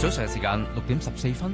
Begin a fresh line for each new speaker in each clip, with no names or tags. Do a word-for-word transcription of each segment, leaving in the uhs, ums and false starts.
早上時間六點十四分，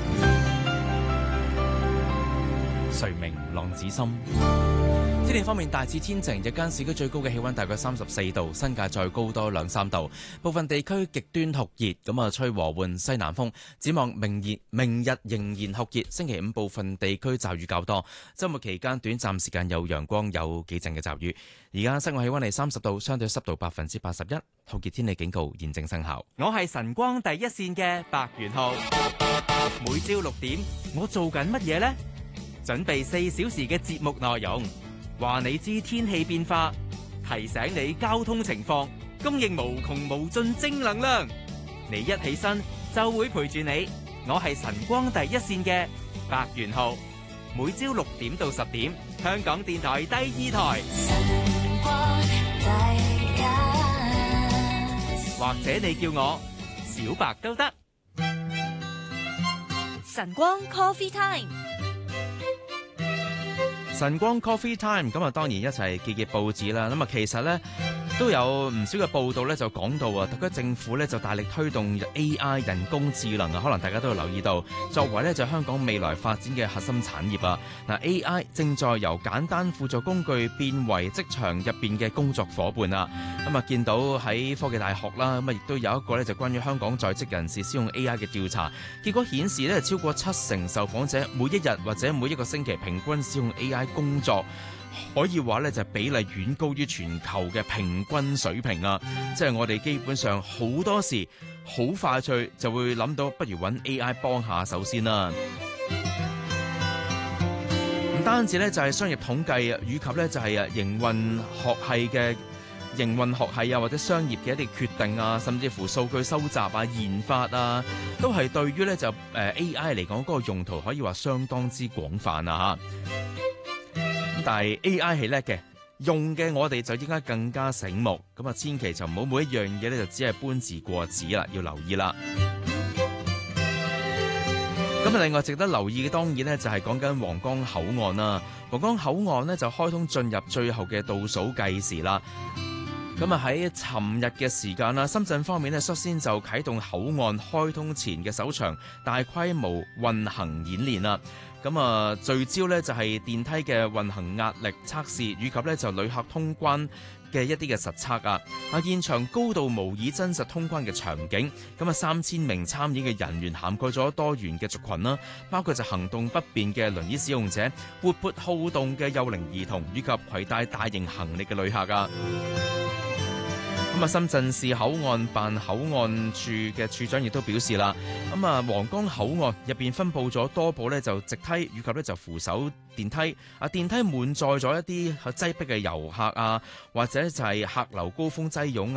誰明浪子心。天氣方面大致天晴，日間市區最高嘅氣溫大概三十四度，新界再高多兩三度。部分地區極端酷熱，咁啊吹和緩西南風。展望明日明日仍然酷熱，星期五部分地區驟雨較多。週末期間短暫時間有陽光，有幾陣嘅驟雨。而家室外氣溫係三十度，相對濕度百分之八十一。酷熱天氣警告現正生效。我係晨光第一線嘅白元浩，每朝六點我做緊乜嘢呢？準備四小時嘅節目內容。話你知天氣變化，提醒你交通情況，供應無窮無盡正能量。你一起身就會陪住你。我係晨光第一線嘅白元浩，每朝六點到十點，香港電台第二台。晨光第一，或者你叫我小白都得。
晨光 Coffee Time。
晨光 Coffee Time， 咁啊當然一齊結結報紙啦。咁啊其實咧都有唔少嘅報道咧就講到啊，特區政府咧就大力推動 A I 人工智能啊，可能大家都有留意到，作為咧就香港未來發展嘅核心產業啊。嗱 A I 正在由簡單輔助工具變為職場入邊嘅工作夥伴啊。咁啊見到喺科技大學啦，咁啊亦都有一個咧就關於香港在職人士使用 A I 嘅調查，結果顯示咧超過七成受訪者每一日或者每一個星期平均使用 A I 工作，可以話咧就比例遠高於全球嘅平均水平啊！即係我哋基本上好多時好快脆就會諗到，不如揾 A I 幫下手先啦。唔單止咧就係商業統計啊，以及咧就係啊營運學系嘅營運學系啊，或者商業嘅一啲決定啊，甚至乎數據收集啊、研發啊，都係對於咧就誒 A I 嚟講嗰個用途可以話相當之廣泛啊！但係 A I 係叻嘅，用嘅我哋就應該更加醒目，咁啊千祈就唔好每一樣嘢咧就只係搬字過紙啦，要留意啦。咁啊，另外值得留意嘅當然咧就係講緊皇崗口岸啦。皇崗口岸呢，就開通進入最後嘅倒數計時啦。咁啊喺尋日嘅時間啦，深圳方面呢，率先就啟動口岸開通前嘅首場大規模運行演練啦。咁啊，聚焦呢就係電梯嘅運行壓力測試，以及呢就旅客通關嘅一啲嘅實測啊。啊，現場高度模擬真實通關嘅場景。咁啊，三千名參演嘅人員涵蓋咗多元嘅族群啦，包括就行動不便嘅輪椅使用者、活潑好動嘅幼齡兒童，以及攜帶大型行李嘅旅客啊。咁啊，深圳市口岸辦口岸處嘅處長亦都表示啦，咁啊，皇崗口岸入邊分佈咗多部咧就直梯，以及咧就扶手電梯。啊，電梯滿載咗一啲擠迫嘅遊客啊，或者就係客流高峰擠擁。